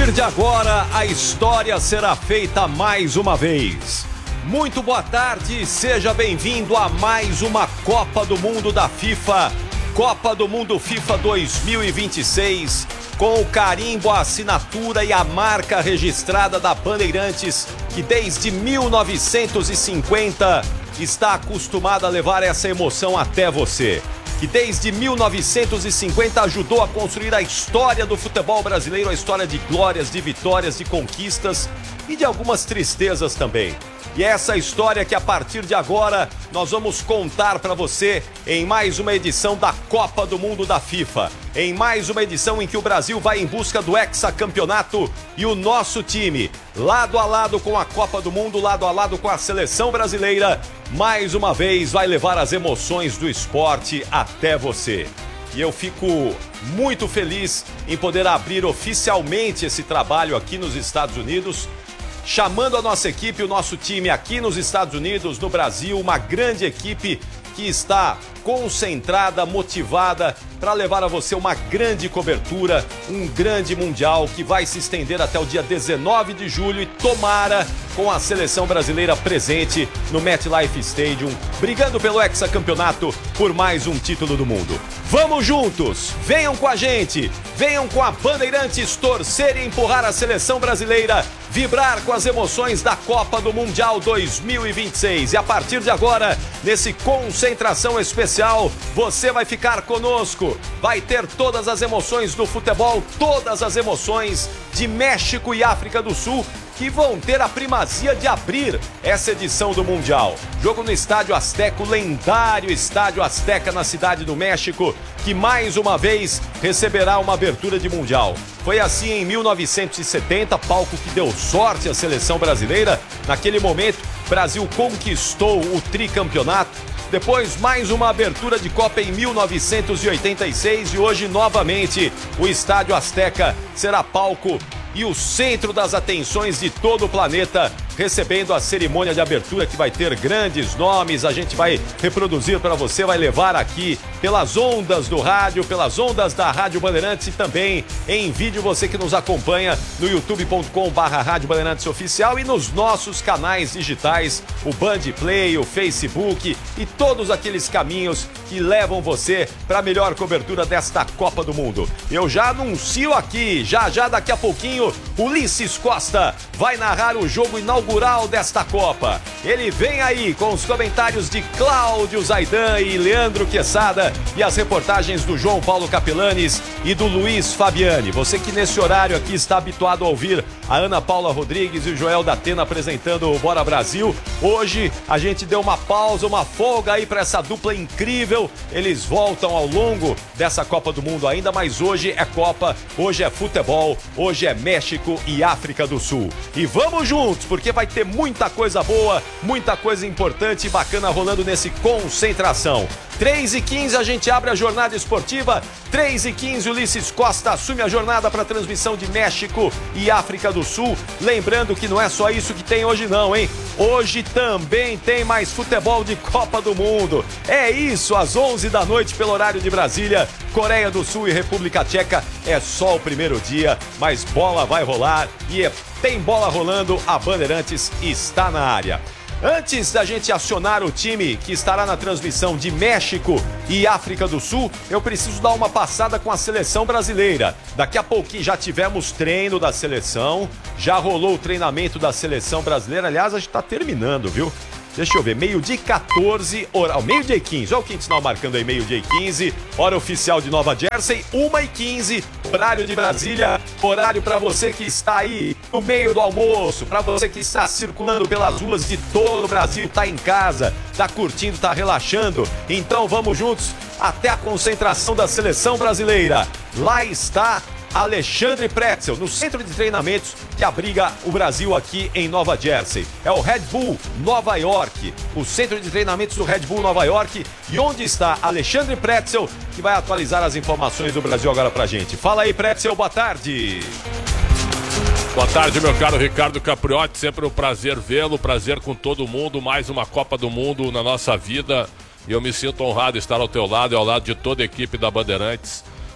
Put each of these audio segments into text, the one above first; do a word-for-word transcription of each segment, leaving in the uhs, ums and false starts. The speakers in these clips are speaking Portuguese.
partir de agora, a história será feita mais uma vez. Muito boa tarde, seja bem-vindo a mais uma Copa do Mundo da FIFA. Copa do Mundo FIFA dois mil e vinte e seis, com o carimbo, a assinatura e a marca registrada da Bandeirantes, que desde mil novecentos e cinquenta está acostumada a levar essa emoção até você. Que desde mil novecentos e cinquenta ajudou a construir a história do futebol brasileiro, a história de glórias, de vitórias, de conquistas e de algumas tristezas também. E é essa história que a partir de agora nós vamos contar para você em mais uma edição da Copa do Mundo da FIFA. Em mais uma edição em que o Brasil vai em busca do hexacampeonato e o nosso time, lado a lado com a Copa do Mundo, lado a lado com a seleção brasileira, mais uma vez vai levar as emoções do esporte até você. E eu fico muito feliz em poder abrir oficialmente esse trabalho aqui nos Estados Unidos, chamando a nossa equipe, o nosso time aqui nos Estados Unidos, no Brasil, uma grande equipe que está concentrada, motivada para levar a você uma grande cobertura, um grande mundial que vai se estender até o dia dezenove de julho e tomara com a seleção brasileira presente no MetLife Stadium, brigando pelo hexacampeonato por mais um título do mundo. Vamos juntos, venham com a gente, venham com a Bandeirantes torcer e empurrar a seleção brasileira, vibrar com as emoções da Copa do Mundial dois mil e vinte e seis. E a partir de agora, nesse concentração especial, você vai ficar conosco, vai ter todas as emoções do futebol, todas as emoções de México e África do Sul, que vão ter a primazia de abrir essa edição do Mundial. Jogo no Estádio Azteca, o lendário Estádio Azteca na Cidade do México, que mais uma vez receberá uma abertura de Mundial. Foi assim em mil novecentos e setenta, palco que deu sorte à seleção brasileira. Naquele momento, o Brasil conquistou o tricampeonato. Depois, mais uma abertura de Copa em mil novecentos e oitenta e seis e hoje, novamente, o Estádio Azteca será palco e o centro das atenções de todo o planeta, recebendo a cerimônia de abertura que vai ter grandes nomes. A gente vai reproduzir para você, vai levar aqui pelas ondas do rádio, pelas ondas da Rádio Bandeirantes e também em vídeo, você que nos acompanha no youtube ponto com barra Rádio Bandeirantes Oficial e nos nossos canais digitais, o Band Play, o Facebook e todos aqueles caminhos que levam você para a melhor cobertura desta Copa do Mundo. Eu já anuncio aqui, já já daqui a pouquinho, Ulisses Costa vai narrar o jogo inaugural desta Copa. Ele vem aí com os comentários de Cláudio Zaidan e Leandro Quesada e as reportagens do João Paulo Capelanes e do Luiz Fabiani. Você que nesse horário aqui está habituado a ouvir a Ana Paula Rodrigues e o Joel Datena apresentando o Bora Brasil, hoje a gente deu uma pausa, uma folga aí para essa dupla incrível. Eles voltam ao longo dessa Copa do Mundo ainda, mas hoje é Copa, hoje é futebol, hoje é México e África do Sul. E vamos juntos, porque vai ter muita coisa boa, muita coisa importante e bacana rolando nesse concentração. três e quinze a gente abre a jornada esportiva, três e quinze Ulisses Costa assume a jornada para a transmissão de México e África do Sul. Lembrando que não é só isso que tem hoje não, hein? Hoje também tem mais futebol de Copa do Mundo. É isso, às onze da noite pelo horário de Brasília, Coreia do Sul e República Tcheca. É só o primeiro dia, mas bola vai rolar e é, tem bola rolando, a Bandeirantes está na área. Antes da gente acionar o time que estará na transmissão de México e África do Sul, eu preciso dar uma passada com a seleção brasileira. Daqui a pouquinho já tivemos treino da seleção, já rolou o treinamento da seleção brasileira. Aliás, a gente está terminando, viu? Deixa eu ver, meio-dia e quatorze, hora, meio-dia e quinze, olha o quinto sinal marcando aí, meio-dia e quinze, hora oficial de Nova Jersey, uma e quinze, horário de Brasília, horário para você que está aí no meio do almoço, para você que está circulando pelas ruas de todo o Brasil, está em casa, está curtindo, está relaxando, então vamos juntos até a concentração da seleção brasileira. Lá está Alexandre Pretzel, no centro de treinamentos que abriga o Brasil aqui em Nova Jersey. É o Red Bull Nova York, o centro de treinamentos do Red Bull Nova York, e onde está Alexandre Pretzel, que vai atualizar as informações do Brasil agora pra gente. Fala aí, Pretzel, boa tarde. Boa tarde, meu caro Ricardo Capriotti, sempre um prazer vê-lo, prazer com todo mundo, mais uma Copa do Mundo na nossa vida, e eu me sinto honrado de estar ao teu lado e ao lado de toda a equipe da Bandeirantes,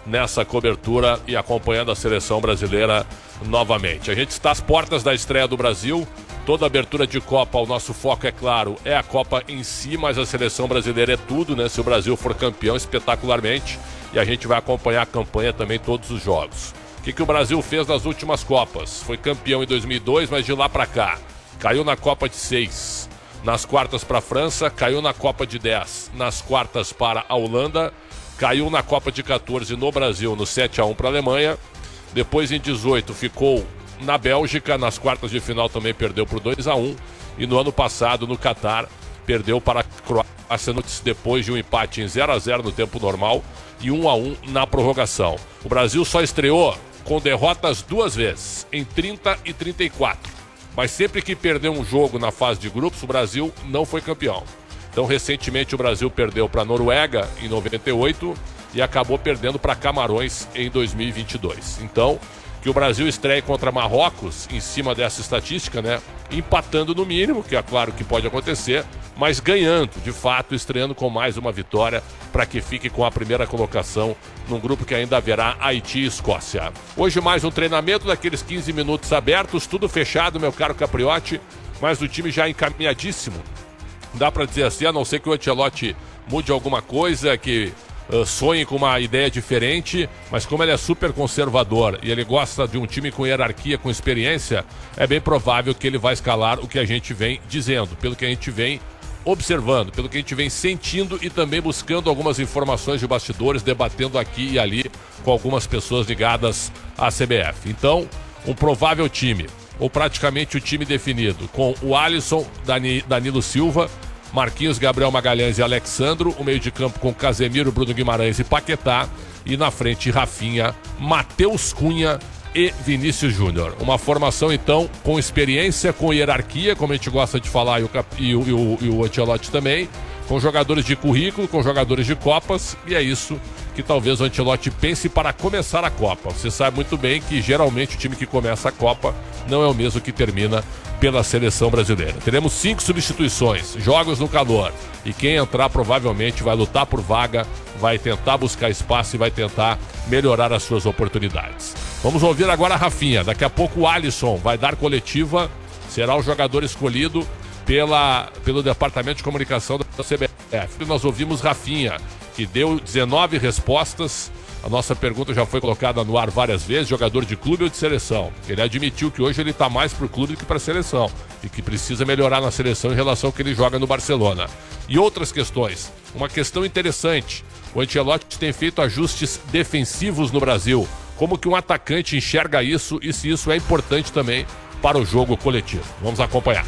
nessa cobertura e acompanhando a seleção brasileira novamente. A gente está às portas da estreia do Brasil. Toda abertura de Copa, o nosso foco, é claro, é a Copa em si, mas a seleção brasileira é tudo, né? Se o Brasil for campeão, espetacularmente, e a gente vai acompanhar a campanha também, todos os jogos. O que, que o Brasil fez nas últimas Copas? Foi campeão em dois mil e dois, mas de lá para cá caiu na Copa de seis, nas quartas para a França, caiu na Copa de dez, nas quartas para a Holanda, caiu na Copa de quatorze no Brasil, no sete a um para a Alemanha. Depois, em dezoito, ficou na Bélgica, nas quartas de final também perdeu por dois a um. E no ano passado, no Catar, perdeu para a Croácia depois de um empate em zero a zero no tempo normal e um a um na prorrogação. O Brasil só estreou com derrotas duas vezes, em trinta e trinta e quatro. Mas sempre que perdeu um jogo na fase de grupos, o Brasil não foi campeão. Então, recentemente, o Brasil perdeu para a Noruega em noventa e oito e acabou perdendo para Camarões em dois mil e vinte e dois. Então, que o Brasil estreie contra Marrocos em cima dessa estatística, né? Empatando no mínimo, que é claro que pode acontecer, mas ganhando, de fato, estreando com mais uma vitória para que fique com a primeira colocação num grupo que ainda haverá Haiti e Escócia. Hoje mais um treinamento daqueles quinze minutos abertos, tudo fechado, meu caro Capriotti, mas o time já encaminhadíssimo. Dá para dizer assim, a não ser que o Ancelotti mude alguma coisa, que uh, sonhe com uma ideia diferente, mas como ele é super conservador e ele gosta de um time com hierarquia, com experiência, é bem provável que ele vai escalar o que a gente vem dizendo, pelo que a gente vem observando, pelo que a gente vem sentindo e também buscando algumas informações de bastidores, debatendo aqui e ali com algumas pessoas ligadas à C B F. Então, um provável time, ou praticamente o time definido, com o Alisson, Dani, Danilo Silva, Marquinhos, Gabriel Magalhães e Alexandro, o meio de campo com Casemiro, Bruno Guimarães e Paquetá, e na frente Rafinha, Matheus Cunha e Vinícius Júnior. Uma formação, então, com experiência, com hierarquia, como a gente gosta de falar, e o, e o, e o, e o Ancelotti também, com jogadores de currículo, com jogadores de Copas, e é isso que talvez o Ancelotti pense para começar a Copa. Você sabe muito bem que, geralmente, o time que começa a Copa não é o mesmo que termina pela seleção brasileira. Teremos cinco substituições, jogos no calor, e quem entrar provavelmente vai lutar por vaga, vai tentar buscar espaço e vai tentar melhorar as suas oportunidades. Vamos ouvir agora a Rafinha. Daqui a pouco o Alisson vai dar coletiva, será o jogador escolhido pela, pelo Departamento de Comunicação da C B F. Nós ouvimos Rafinha, que deu dezenove respostas. A nossa pergunta já foi colocada no ar várias vezes, jogador de clube ou de seleção. Ele admitiu que hoje ele está mais para o clube do que para a seleção e que precisa melhorar na seleção em relação ao que ele joga no Barcelona. E outras questões. Uma questão interessante, o Ancelotti tem feito ajustes defensivos no Brasil. Como que um atacante enxerga isso e se isso é importante também para o jogo coletivo? Vamos acompanhar.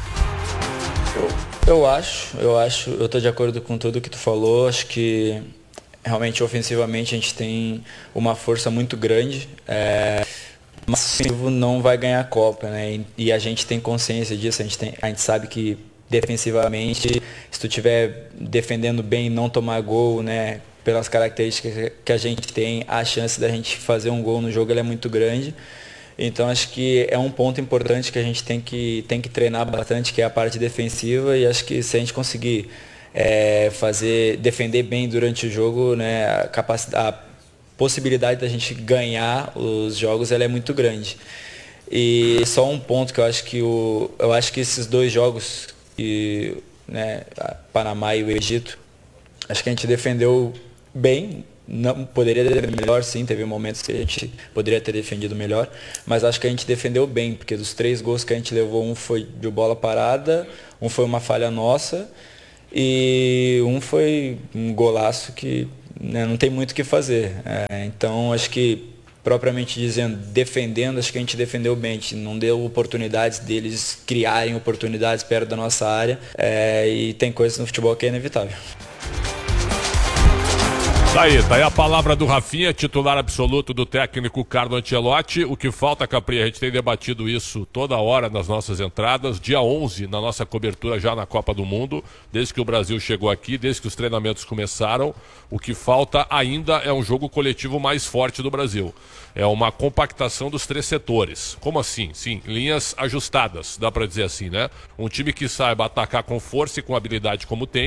Eu, eu acho, eu acho, eu tô de acordo com tudo que tu falou. Acho que realmente ofensivamente a gente tem uma força muito grande, é, mas o ofensivo não vai ganhar a Copa, né? E, e a gente tem consciência disso. A gente tem, a gente sabe que defensivamente, se tu estiver defendendo bem e não tomar gol, né? Pelas características que a gente tem, a chance da gente fazer um gol no jogo ela é muito grande. Então acho que é um ponto importante que a gente tem que, tem que treinar bastante, que é a parte defensiva, e acho que se a gente conseguir é, fazer, defender bem durante o jogo, né, a, capacidade, a possibilidade da gente ganhar os jogos ela é muito grande. E só um ponto que eu acho que o, eu acho que esses dois jogos, e, né, Panamá e o Egito, acho que a gente defendeu bem. Não, poderia ter melhor, sim, teve momentos que a gente poderia ter defendido melhor, mas acho que a gente defendeu bem, porque dos três gols que a gente levou, um foi de bola parada, um foi uma falha nossa e um foi um golaço que, né, não tem muito o que fazer. É, então acho que, propriamente dizendo, defendendo, acho que a gente defendeu bem, a gente não deu oportunidades deles criarem oportunidades perto da nossa área, é, e tem coisas no futebol que é inevitável. Tá aí, tá aí a palavra do Rafinha, titular absoluto do técnico Carlo Ancelotti. O que falta, Capri, a gente tem debatido isso toda hora nas nossas entradas. Dia onze, na nossa cobertura já na Copa do Mundo, desde que o Brasil chegou aqui, desde que os treinamentos começaram, o que falta ainda é um jogo coletivo mais forte do Brasil. É uma compactação dos três setores. Como assim? Sim, linhas ajustadas, dá pra dizer assim, né? Um time que saiba atacar com força e com habilidade como tem,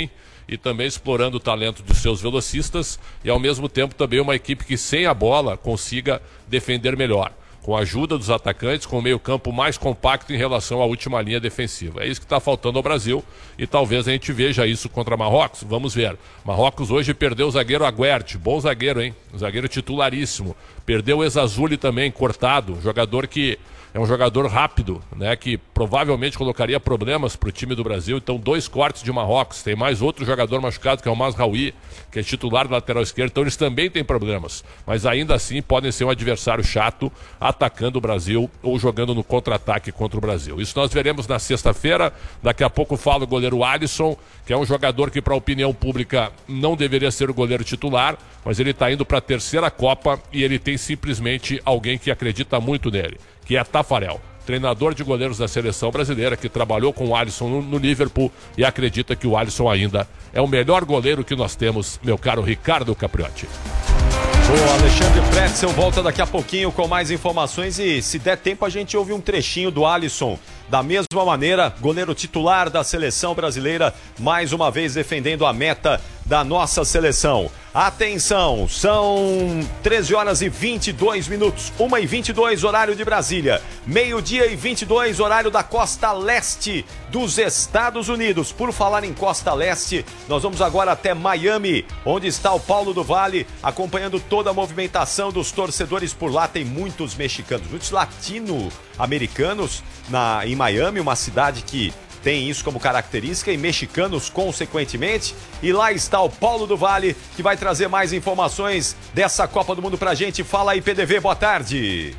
e também explorando o talento dos seus velocistas e ao mesmo tempo também uma equipe que sem a bola consiga defender melhor, com a ajuda dos atacantes, com o meio-campo mais compacto em relação à última linha defensiva. É isso que está faltando ao Brasil e talvez a gente veja isso contra Marrocos. Vamos ver. Marrocos hoje perdeu o zagueiro Aguert, bom zagueiro, hein? Zagueiro titularíssimo. Perdeu o Ezazuli também, cortado, jogador que é um jogador rápido, né, que provavelmente colocaria problemas para o time do Brasil. Então, dois cortes de Marrocos. Tem mais outro jogador machucado, que é o Mazraoui, que é titular do lateral esquerdo. Então, eles também têm problemas. Mas, ainda assim, podem ser um adversário chato atacando o Brasil ou jogando no contra-ataque contra o Brasil. Isso nós veremos na sexta-feira. Daqui a pouco fala o goleiro Alisson, que é um jogador que, para a opinião pública, não deveria ser o goleiro titular, mas ele está indo para a terceira Copa e ele tem simplesmente alguém que acredita muito nele, que é Tafarel, treinador de goleiros da seleção brasileira, que trabalhou com o Alisson no, no Liverpool e acredita que o Alisson ainda é o melhor goleiro que nós temos, meu caro Ricardo Capriotti. O Alexandre Pretzel volta daqui a pouquinho com mais informações e, se der tempo, a gente ouve um trechinho do Alisson. Da mesma maneira, goleiro titular da seleção brasileira, mais uma vez defendendo a meta da nossa seleção. Atenção, são treze horas e vinte e dois minutos, uma e vinte e dois, horário de Brasília, meio-dia e vinte e dois, horário da costa leste dos Estados Unidos. Por falar em costa leste, nós vamos agora até Miami, onde está o Paulo do Vale, acompanhando toda a movimentação dos torcedores por lá. Tem muitos mexicanos, muitos latino-americanos na, em Miami, uma cidade que tem isso como característica, e mexicanos consequentemente. E lá está o Paulo do Vale, que vai trazer mais informações dessa Copa do Mundo pra gente. Fala aí, P D V, boa tarde.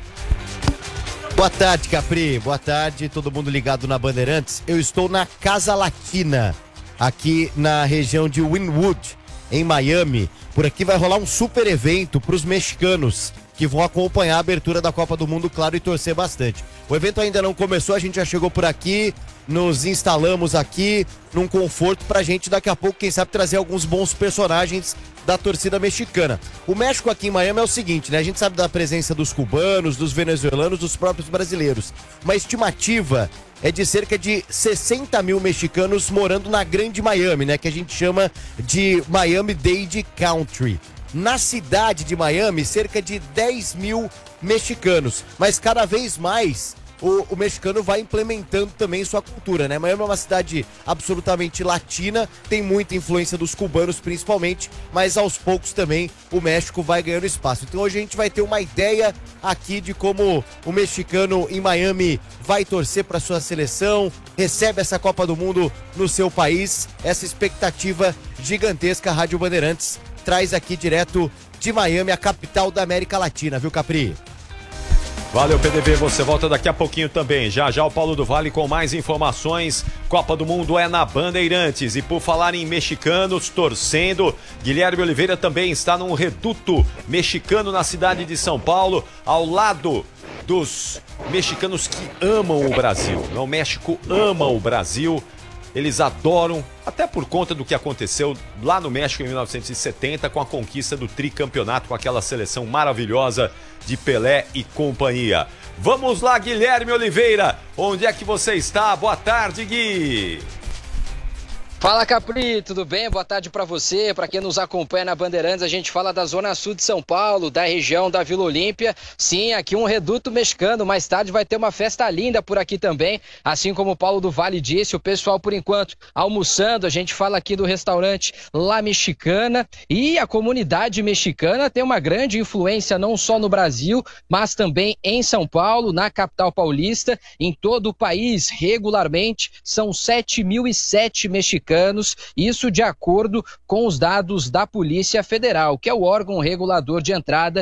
Boa tarde, Capri, boa tarde, todo mundo ligado na Bandeirantes. Eu estou na Casa Latina, aqui na região de Wynwood, em Miami. Por aqui vai rolar um super evento para os mexicanos que vão acompanhar a abertura da Copa do Mundo, claro, e torcer bastante. O evento ainda não começou, a gente já chegou por aqui, nos instalamos aqui num conforto pra gente daqui a pouco, quem sabe, trazer alguns bons personagens da torcida mexicana. O México aqui em Miami é o seguinte, né? A gente sabe da presença dos cubanos, dos venezuelanos, dos próprios brasileiros. Uma estimativa é de cerca de sessenta mil mexicanos morando na Grande Miami, né? Que a gente chama de Miami-Dade Country. Na cidade de Miami, cerca de dez mil mexicanos, mas cada vez mais o, o mexicano vai implementando também sua cultura, né? Miami é uma cidade absolutamente latina, tem muita influência dos cubanos principalmente, mas aos poucos também o México vai ganhando espaço. Então hoje a gente vai ter uma ideia aqui de como o mexicano em Miami vai torcer para sua seleção, recebe essa Copa do Mundo no seu país, essa expectativa gigantesca. A Rádio Bandeirantes traz aqui direto de Miami, a capital da América Latina, viu, Capri? Valeu, P D V, você volta daqui a pouquinho também. Já já o Paulo do Vale com mais informações. Copa do Mundo é na Bandeirantes. E por falar em mexicanos torcendo, Guilherme Oliveira também está num reduto mexicano na cidade de São Paulo, ao lado dos mexicanos que amam o Brasil. O México ama o Brasil. Eles adoram, até por conta do que aconteceu lá no México em mil novecentos e setenta, com a conquista do tricampeonato, com aquela seleção maravilhosa de Pelé e companhia. Vamos lá, Guilherme Oliveira, onde é que você está? Boa tarde, Gui! Fala, Capri, tudo bem? Boa tarde para você, para quem nos acompanha na Bandeirantes. A gente fala da Zona Sul de São Paulo, da região da Vila Olímpia. Sim, aqui um reduto mexicano. Mais tarde vai ter uma festa linda por aqui também. Assim como o Paulo do Vale disse, o pessoal, por enquanto, almoçando. A gente fala aqui do restaurante La Mexicana. E a comunidade mexicana tem uma grande influência não só no Brasil, mas também em São Paulo, na capital paulista, em todo o país, regularmente. São sete mil e sete mexicanos. Isso de acordo com os dados da Polícia Federal, que é o órgão regulador de entrada